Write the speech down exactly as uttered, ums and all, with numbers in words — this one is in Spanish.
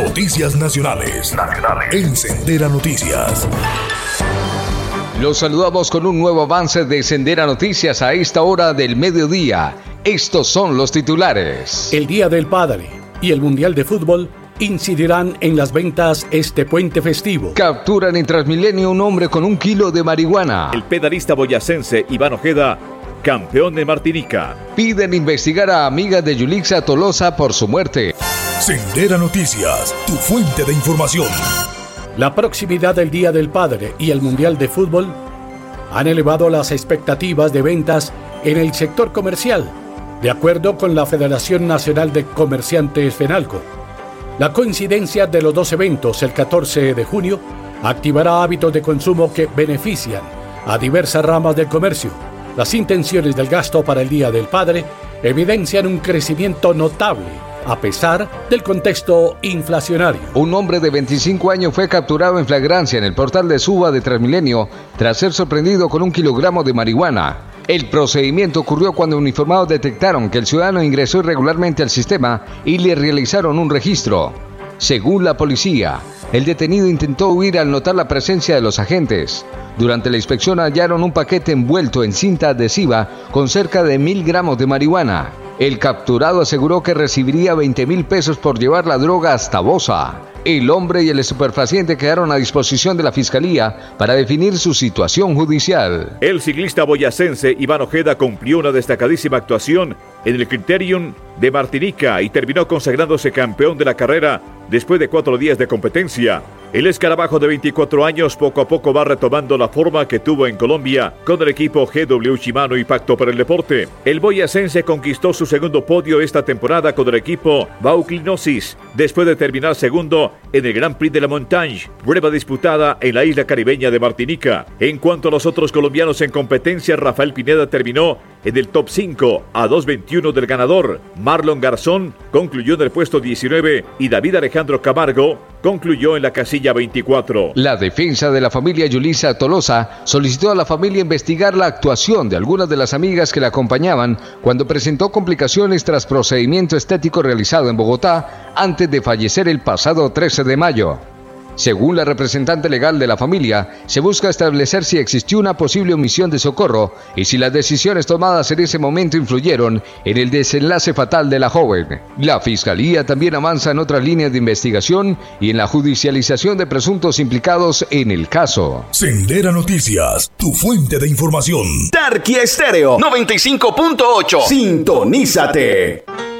Noticias Nacionales. Nacionales. En Sendera Noticias. Los saludamos con un nuevo avance de Sendera Noticias a esta hora del mediodía. Estos son los titulares. El Día del Padre y el Mundial de Fútbol incidirán en las ventas este puente festivo. Capturan en Transmilenio un hombre con un kilo de marihuana. El pedalista boyacense Iván Ojeda, campeón de Martinica. Piden investigar a amiga de Yulixa Tolosa por su muerte. Sendera Noticias, tu fuente de información. La proximidad del Día del Padre y el Mundial de Fútbol han elevado las expectativas de ventas en el sector comercial, de acuerdo con la Federación Nacional de Comerciantes FENALCO. La coincidencia de los dos eventos el catorce de junio activará hábitos de consumo que benefician a diversas ramas del comercio. Las intenciones del gasto para el Día del Padre evidencian un crecimiento notable a pesar del contexto inflacionario. Un hombre de veinticinco años fue capturado en flagrancia en el portal de Suba de Transmilenio tras ser sorprendido con un kilogramo de marihuana. El procedimiento ocurrió cuando uniformados detectaron que el ciudadano ingresó irregularmente al sistema y le realizaron un registro. Según la policía, el detenido intentó huir al notar la presencia de los agentes. Durante la inspección hallaron un paquete envuelto en cinta adhesiva con cerca de mil gramos de marihuana. El capturado aseguró que recibiría veinte mil pesos por llevar la droga hasta Bosa. El hombre y el estupefaciente quedaron a disposición de la Fiscalía para definir su situación judicial. El ciclista boyacense Iván Ojeda cumplió una destacadísima actuación en el Criterium de Martinica y terminó consagrándose campeón de la carrera después de cuatro días de competencia. El escarabajo de veinticuatro años poco a poco va retomando la forma que tuvo en Colombia con el equipo G W Shimano y Pacto por el Deporte. El boyacense conquistó su segundo podio esta temporada con el equipo Vauclinosis, después de terminar segundo en el Grand Prix de la Montagne, prueba disputada en la isla caribeña de Martinica. En cuanto a los otros colombianos en competencia, Rafael Pineda terminó en el top cinco a dos veintiuno del ganador. Marlon Garzón concluyó en el puesto diecinueve y David Alejandro Camargo concluyó en la casilla veinticuatro. La defensa de la familia Yulixa Tolosa solicitó a la familia investigar la actuación de algunas de las amigas que la acompañaban cuando presentó complicaciones tras procedimiento estético realizado en Bogotá antes de fallecer el pasado trece de mayo. Según la representante legal de la familia, se busca establecer si existió una posible omisión de socorro y si las decisiones tomadas en ese momento influyeron en el desenlace fatal de la joven. La Fiscalía también avanza en otras líneas de investigación y en la judicialización de presuntos implicados en el caso. Sendera Noticias, tu fuente de información. Tarqui Estéreo noventa y cinco punto ocho. Sintonízate.